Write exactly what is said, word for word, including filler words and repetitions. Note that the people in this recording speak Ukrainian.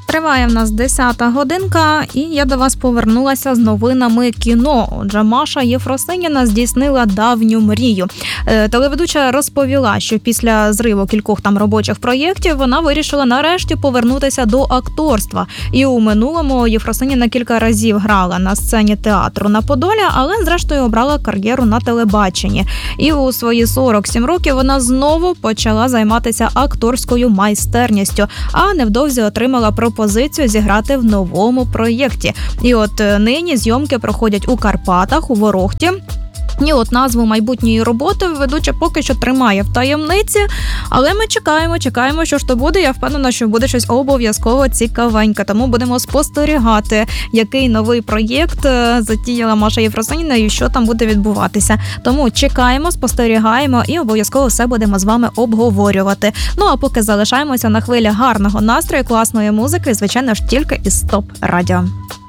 Триває в нас десята годинка, і я до вас повернулася з новинами кіно. Отже, Маша Єфросиніна здійснила давню мрію. Телеведуча розповіла, що після зриву кількох там робочих проєктів вона вирішила нарешті повернутися до акторства. І у минулому Єфросиніна кілька разів грала на сцені театру на Подолі, але зрештою обрала кар'єру на телебаченні. І у свої сорок сім років вона знову почала займатися акторською майстерністю, а невдовзі отримала пропозицію зіграти в новому проєкті. І от нині зйомки проходять у Карпатах, у Ворохті. І от назву майбутньої роботи ведуча поки що тримає в таємниці, але ми чекаємо, чекаємо, що ж то буде. Я впевнена, що буде щось обов'язково цікавеньке, тому будемо спостерігати, який новий проєкт затіяла Маша Єфросиніна і що там буде відбуватися. Тому чекаємо, спостерігаємо і обов'язково все будемо з вами обговорювати. Ну а поки залишаємося на хвилі гарного настрою, класної музики, звичайно ж, тільки із Стоп Радіо.